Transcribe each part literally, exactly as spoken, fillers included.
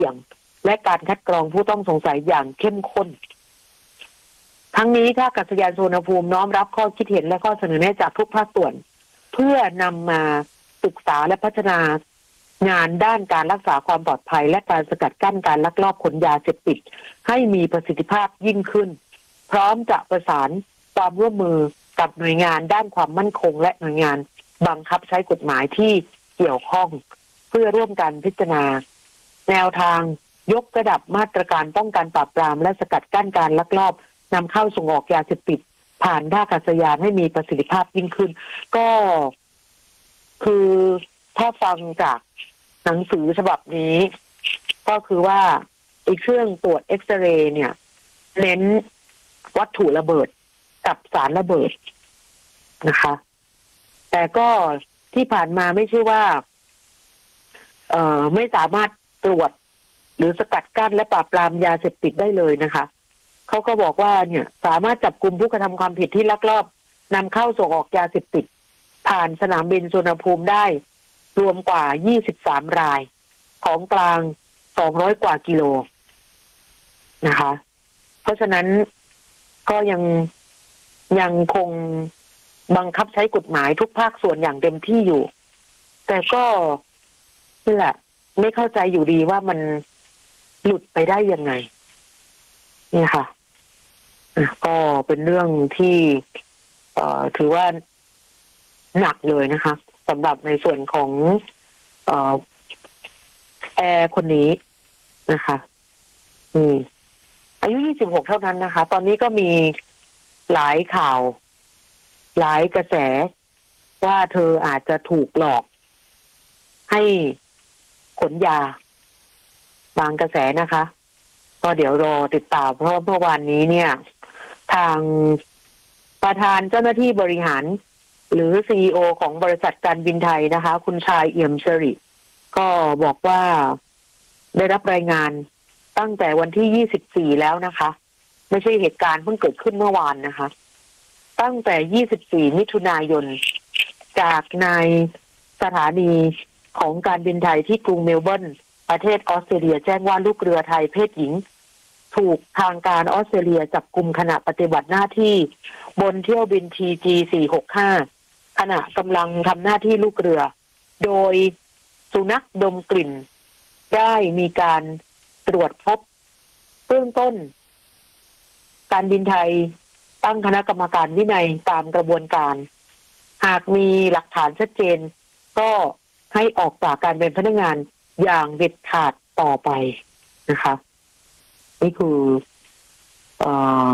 สี่ยงและการคัดกรองผู้ต้องสงสัยอย่างเข้มข้นทั้งนี้ท่าอากาศยานสุวรรณภูมิน้อมรับข้อคิดเห็นและข้อเสนอแนะจากทุกภาคส่วนเพื่อนำมาศึกษาและพัฒนางานด้านการรักษาความปลอดภัยและการสกัดกั้นการลักลอบขนยาเสพติดให้มีประสิทธิภาพยิ่งขึ้นพร้อมจะประสานความร่วมมือกับหน่วยงานด้านความมั่นคงและหน่วยงานบังคับใช้กฎหมายที่เกี่ยวข้องเพื่อร่วมกันพิจารณาแนวทางยกระดับมาตรการป้องกันปราบปรามและสกัดกั้นการลักลอบนำเข้าส่งออกยาเสพติดผ่านท่าอากาศยานให้มีประสิทธิภาพยิ่งขึ้นก็คือถ้าฟังจากหนังสือฉบับนี้ก็คือว่าอีกเครื่องตรวจเอ็กซเรย์เนี่ยเน้นวัตถุระเบิดกับสารระเบิดนะคะแต่ก็ที่ผ่านมาไม่ใช่ว่าเอ่อไม่สามารถตรวจหรือสกัดกั้นและปราบปรามยาเสพติดได้เลยนะคะเขาก็บอกว่าเนี่ยสามารถจับกลุ่มผู้กระทำความผิดที่ลักลอบนำเข้าส่งออกยาเสพติดผ่านสนามบินสุวรรณภูมิได้รวมกว่ายี่สิบสามรายของกลางสองร้อยกว่ากิโลนะคะเพราะฉะนั้นก็ยังยังคงบังคับใช้กฎหมายทุกภาคส่วนอย่างเต็มที่อยู่แต่ก็นี่แหละไม่เข้าใจอยู่ดีว่ามันหลุดไปได้ยังไงนี่ค่ะก็เป็นเรื่องที่เอ่อถือว่าหนักเลยนะคะสำหรับในส่วนของเอ่อแอร์คนนี้นะคะอืมอายุยี่สิบหกเท่านั้นนะคะตอนนี้ก็มีหลายข่าวหลายกระแสว่าเธออาจจะถูกหลอกให้ขนยาบางกระแสนะคะก็เดี๋ยวรอติดตามเพราะเมื่อวานนี้เนี่ยทางประธานเจ้าหน้าที่บริหารหรือ ซี อี โอ ของบริษัทการบินไทยนะคะคุณชายเอี่ยมสิริก็บอกว่าได้รับรายงานตั้งแต่วันที่ยี่สิบสี่แล้วนะคะไม่ใช่เหตุการณ์เพิ่งเกิดขึ้นเมื่อวานนะคะตั้งแต่ยี่สิบสี่มิถุนายนจากนายสถานีของการบินไทยที่กรุงเมลเบิร์นประเทศออสเตรเลียแจ้งว่าลูกเรือไทยเพศหญิงถูกทางการออสเตรเลียจับกุมขณะปฏิบัติหน้าที่บนเที่ยวบิน ที จี สี่หกห้า ขณะกำลังทำหน้าที่ลูกเรือโดยสุนัขดมกลิ่นได้มีการตรวจพบเบื้องต้นการบินไทยตั้งคณะกรรมการวินัยตามกระบวนการหากมีหลักฐานชัดเจนก็ให้ออกจากการเป็นพนักงานอย่างเด็ดขาดต่อไปนะคะนี่คือเอ่อ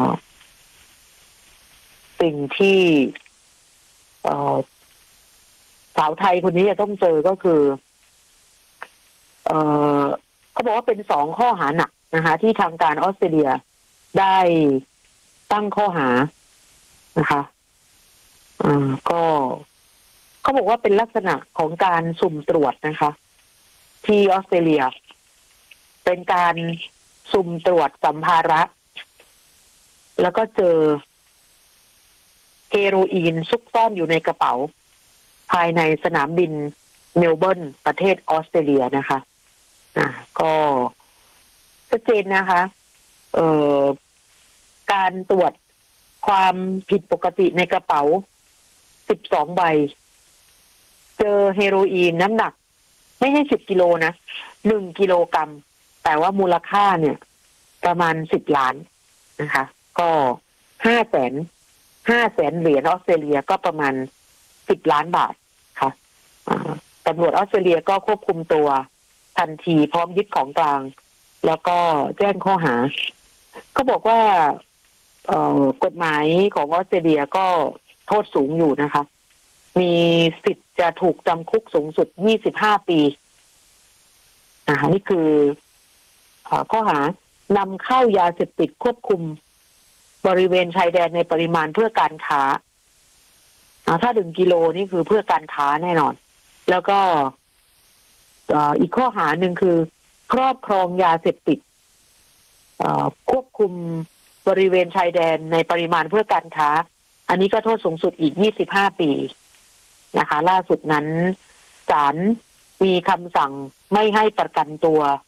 สิ่งที่เอ่อสาวไทยคนนี้จะต้องเจอก็คือเอ่อเขาบอกว่าเป็นสองข้อหาหนักนะคะที่ทางการออสเตรเลียได้ตั้งข้อหานะคะอ่าก็เขาบอกว่าเป็นลักษณะของการสุ่มตรวจนะคะที่ออสเตรเลียเป็นการสุ่มตรวจสัมภาระแล้วก็เจอเฮโรอีนซุกซ่อนอยู่ในกระเป๋าภายในสนามบินเมลเบิร์นประเทศออสเตรเลียนะคะอ่าก็ชัดเจนนะคะเอ่อการตรวจความผิดปกติในกระเป๋าสิบสองใบเจอเฮโรอีนน้ำหนักไม่ใช่สิบกิโลนะหนึ่งกิโลกรัมแต่ว่ามูลค่าเนี่ยประมาณสิบล้านนะคะก็ห้าแสนห้าแสนเหรียญออสเตรเลียก็ประมาณสิบล้านบาทค่ะตำรวจออสเตรเลียก็ควบคุมตัวทันทีพร้อมยึดของกลางแล้วก็แจ้งข้อหาก็บอกว่ากฎหมายของออสเตรเลียก็โทษสูงอยู่นะคะมีสิทธิ์จะถูกจำคุกสูงสุดยี่สิบห้าปีนะคะนี่คือข้อหานำเข้ายาเสพติดควบคุมบริเวณชายแดนในปริมาณเพื่อการค้าถ้าหนึ่งกิโลนี่คือเพื่อการค้าแน่นอนแล้วก็อีกข้อหาหนึ่งคือครอบครองยาเสพติดควบคุมบริเวณชายแดนในปริมาณเพื่อการค้าอันนี้ก็โทษสูงสุดอีกยี่สิบห้าปีนะคะล่าสุดนั้นศาลมีคำสั่งไม่ให้ประกันตัว